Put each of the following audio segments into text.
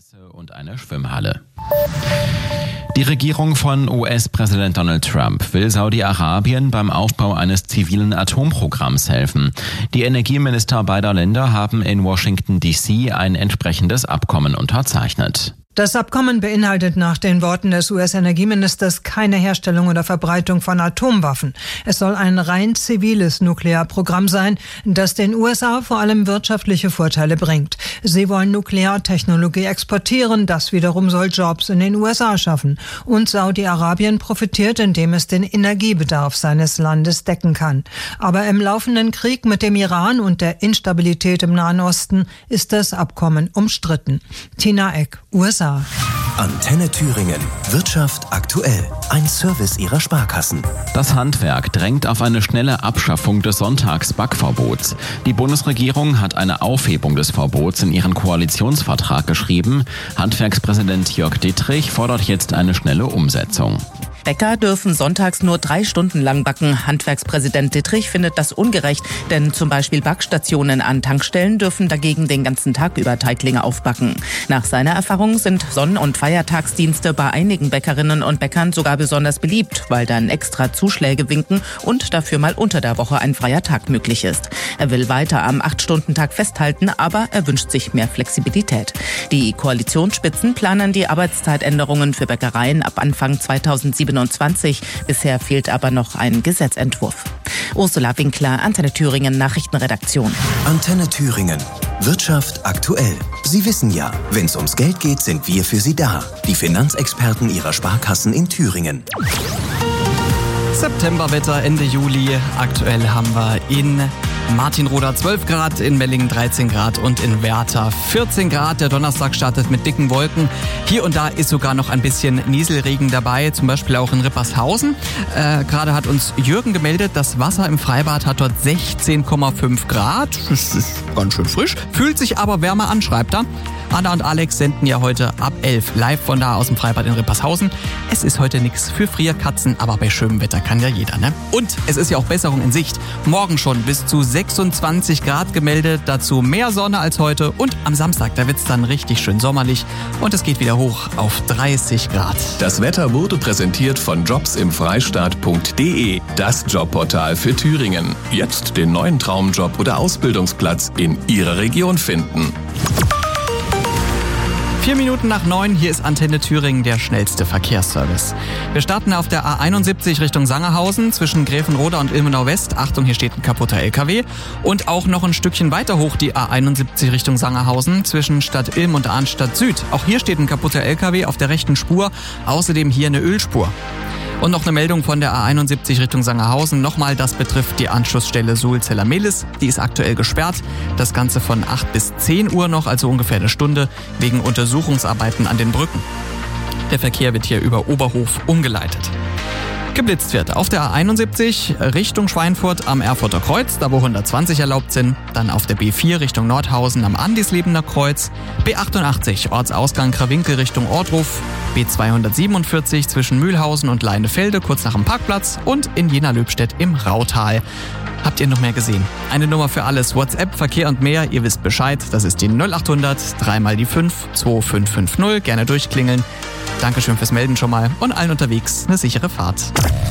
Messe und eine Schwimmhalle. Die Regierung von US-Präsident Donald Trump will Saudi-Arabien beim Aufbau eines zivilen Atomprogramms helfen. Die Energieminister beider Länder haben in Washington D.C. ein entsprechendes Abkommen unterzeichnet. Das Abkommen beinhaltet nach den Worten des US-Energieministers keine Herstellung oder Verbreitung von Atomwaffen. Es soll ein rein ziviles Nuklearprogramm sein, das den USA vor allem wirtschaftliche Vorteile bringt. Sie wollen Nukleartechnologie exportieren, das wiederum soll Jobs in den USA schaffen. Und Saudi-Arabien profitiert, indem es den Energiebedarf seines Landes decken kann. Aber im laufenden Krieg mit dem Iran und der Instabilität im Nahen Osten ist das Abkommen umstritten. Tina Eck, USA. Antenne Thüringen. Wirtschaft aktuell. Ein Service Ihrer Sparkassen. Das Handwerk drängt auf eine schnelle Abschaffung des Sonntagsbackverbots. Die Bundesregierung hat eine Aufhebung des Verbots in ihren Koalitionsvertrag geschrieben. Handwerkspräsident Jörg Dittrich fordert jetzt eine schnelle Umsetzung. Bäcker dürfen sonntags nur 3 Stunden lang backen. Handwerkspräsident Dittrich findet das ungerecht, denn zum Beispiel Backstationen an Tankstellen dürfen dagegen den ganzen Tag über Teiglinge aufbacken. Nach seiner Erfahrung sind Sonn- und Feiertagsdienste bei einigen Bäckerinnen und Bäckern sogar besonders beliebt, weil dann extra Zuschläge winken und dafür mal unter der Woche ein freier Tag möglich ist. Er will weiter am 8-Stunden-Tag festhalten, aber er wünscht sich mehr Flexibilität. Die Koalitionsspitzen planen die Arbeitszeitänderungen für Bäckereien ab Anfang 2027. Bisher fehlt aber noch ein Gesetzentwurf. Ursula Winkler, Antenne Thüringen Nachrichtenredaktion. Antenne Thüringen. Wirtschaft aktuell. Sie wissen ja, wenn es ums Geld geht, sind wir für Sie da. Die Finanzexperten Ihrer Sparkassen in Thüringen. Septemberwetter, Ende Juli. Aktuell haben wir in Martinroda 12 Grad, in Mellingen 13 Grad und in Werther 14 Grad. Der Donnerstag startet mit dicken Wolken. Hier und da ist sogar noch ein bisschen Nieselregen dabei, zum Beispiel auch in Rippershausen. Gerade hat uns Jürgen gemeldet, das Wasser im Freibad hat dort 16,5 Grad. Das ist ganz schön frisch, fühlt sich aber wärmer an, schreibt er. Anna und Alex senden ja heute ab 11 live von da aus dem Freibad in Rippershausen. Es ist heute nichts für Frierkatzen, aber bei schönem Wetter kann ja jeder, ne? Und es ist ja auch Besserung in Sicht. Morgen schon bis zu 26 Grad gemeldet, dazu mehr Sonne als heute. Und am Samstag, da wird's dann richtig schön sommerlich und es geht wieder hoch auf 30 Grad. Das Wetter wurde präsentiert von jobsimfreistaat.de, das Jobportal für Thüringen. Jetzt den neuen Traumjob oder Ausbildungsplatz in Ihrer Region finden. 4 Minuten nach 9, hier ist Antenne Thüringen, der schnellste Verkehrsservice. Wir starten auf der A71 Richtung Sangerhausen zwischen Gräfenroda und Ilmenau West. Achtung, hier steht ein kaputter LKW. Und auch noch ein Stückchen weiter hoch die A71 Richtung Sangerhausen zwischen Stadt Ilm und Arnstadt Süd. Auch hier steht ein kaputter LKW auf der rechten Spur, außerdem hier eine Ölspur. Und noch eine Meldung von der A71 Richtung Sangerhausen. Nochmal, das betrifft die Anschlussstelle Suhl-Zeller-Mehlis. Die ist aktuell gesperrt. Das Ganze von 8 bis 10 Uhr noch, also ungefähr eine Stunde, wegen Untersuchungsarbeiten an den Brücken. Der Verkehr wird hier über Oberhof umgeleitet. Geblitzt wird auf der A71 Richtung Schweinfurt am Erfurter Kreuz, da wo 120 erlaubt sind. Dann auf der B4 Richtung Nordhausen am Andislebener Kreuz. B88 Ortsausgang Krawinkel Richtung Ortruf. B247 zwischen Mühlhausen und Leinefelde kurz nach dem Parkplatz. Und in Jena-Löbstedt im Rautal. Habt ihr noch mehr gesehen? Eine Nummer für alles. WhatsApp, Verkehr und mehr. Ihr wisst Bescheid. Das ist die 0800 3 mal die 5 2550. Gerne durchklingeln. Dankeschön fürs Melden schon mal und allen unterwegs eine sichere Fahrt.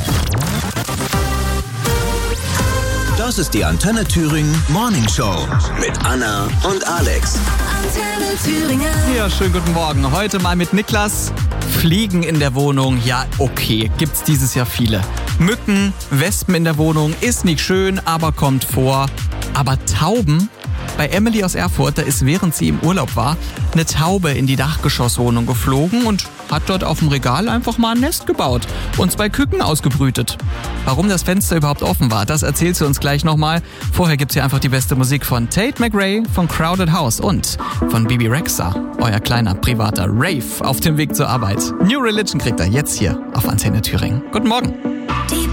Das ist die Antenne Thüringen Morning Show mit Anna und Alex. Antenne Thüringen. Ja, schönen guten Morgen. Heute mal mit Niklas. Fliegen in der Wohnung, ja okay, gibt's dieses Jahr viele. Mücken, Wespen in der Wohnung, ist nicht schön, aber kommt vor. Aber Tauben? Bei Emily aus Erfurt, da ist, während sie im Urlaub war, eine Taube in die Dachgeschosswohnung geflogen und hat dort auf dem Regal einfach mal ein Nest gebaut und 2 Küken ausgebrütet. Warum das Fenster überhaupt offen war, das erzählt sie uns gleich nochmal. Vorher gibt's hier einfach die beste Musik von Tate McRae, von Crowded House und von Bibi Rexha. Euer kleiner privater Rave auf dem Weg zur Arbeit. New Religion kriegt er jetzt hier auf Antenne Thüringen. Guten Morgen.